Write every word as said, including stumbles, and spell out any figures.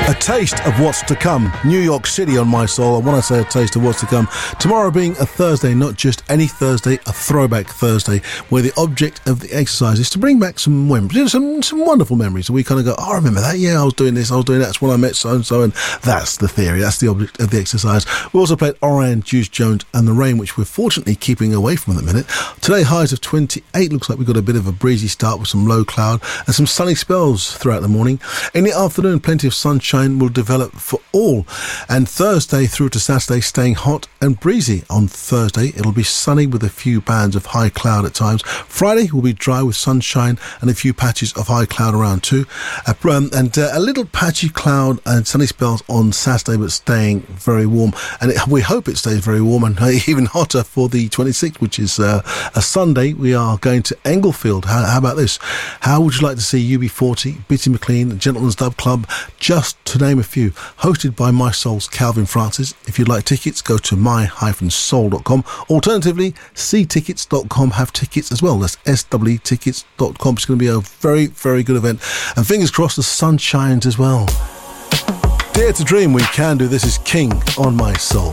A taste of what's to come. New York City on my soul. And when I say a taste of what's to come, tomorrow being a Thursday, not just any Thursday, a throwback Thursday, where the object of the exercise is to bring back some memories, you know, some some wonderful memories. And we kind of go, oh, I remember that. Yeah, I was doing this, I was doing that. That's when I met so-and-so. And that's the theory. That's the object of the exercise. We also played Orion, Juice Jones and The Rain, which we're fortunately keeping away from at the minute. Today, highs of twenty-eight. Looks like we've got a bit of a breezy start with some low cloud and some sunny spells throughout the morning. In the afternoon, plenty of sunshine will develop for all, and Thursday through to Saturday staying hot and breezy. On Thursday it'll be sunny with a few bands of high cloud at times. Friday will be dry with sunshine and a few patches of high cloud around too, uh, um, and uh, a little patchy cloud and sunny spells on Saturday, but staying very warm, and it, we hope it stays very warm and uh, even hotter for the twenty-sixth, which is uh, a Sunday. We are going to Englefield. How, how about this? How would you like to see U B forty, Bitty McLean, Gentleman's Dub Club, just to name a few, hosted by My Soul's Calvin Francis? If you'd like tickets, go to my dash soul dot com. Alternatively, c tickets dot com have tickets as well. That's s w tickets dot com. It's going to be a very, very good event. And fingers crossed the sun shines as well. Dare to dream we can do. This is King on My Soul.